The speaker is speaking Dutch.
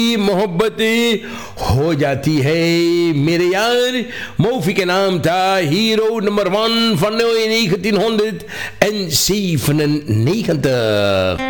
मोहब्बत हो जाती है मेरे यार. Mofi के नाम था Hero nummer 1 van 1997.